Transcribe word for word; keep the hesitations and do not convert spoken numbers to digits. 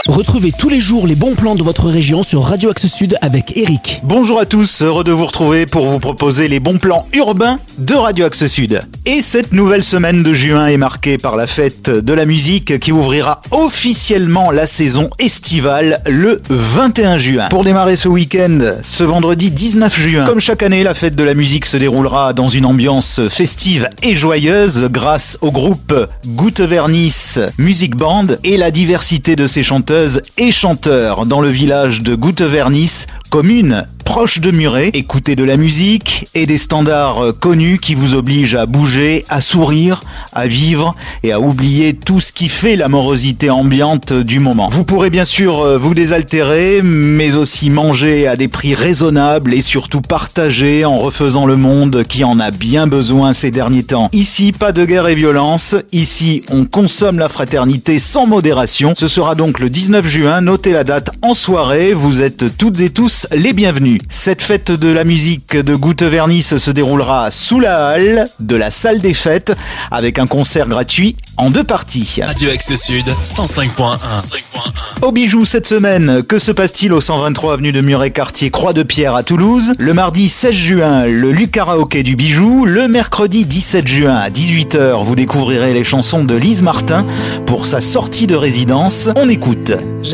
Retrouvez tous les jours les bons plans de votre région sur Radio Axe Sud avec Eric. Bonjour à tous, heureux de vous retrouver pour vous proposer les bons plans urbains de Radio Axe Sud. Et cette nouvelle semaine de juin est marquée par la fête de la musique qui ouvrira officiellement la saison estivale le vingt et un juin. Pour démarrer ce week-end, ce vendredi dix-neuf juin, comme chaque année, la fête de la musique se déroulera dans une ambiance festive et joyeuse grâce au groupe Goutevernis Music Band et la diversité de ses chanteurs et chanteurs dans le village de Goutevernis, commune proche de Muret. Écoutez de la musique et des standards connus qui vous obligent à bouger, à sourire, à vivre et à oublier tout ce qui fait la morosité ambiante du moment. Vous pourrez bien sûr vous désaltérer, mais aussi manger à des prix raisonnables et surtout partager en refaisant le monde qui en a bien besoin ces derniers temps. Ici, pas de guerre et violence. Ici, on consomme la fraternité sans modération. Ce sera donc le dix-neuf juin. Notez la date en soirée. Vous êtes toutes et tous les bienvenus. Cette fête de la musique de Goutevernis se déroulera sous la halle de la salle des fêtes avec un concert gratuit en deux parties. Radio Axe Sud, cent cinq point un. Au Bijou cette semaine, que se passe-t-il au cent vingt-trois avenue de Muret, quartier Croix-de-Pierre à Toulouse? Le mardi seize juin, le Lucaraoké du Bijou. Le mercredi dix-sept juin à dix-huit heures, vous découvrirez les chansons de Lise Martin pour sa sortie de résidence. On écoute.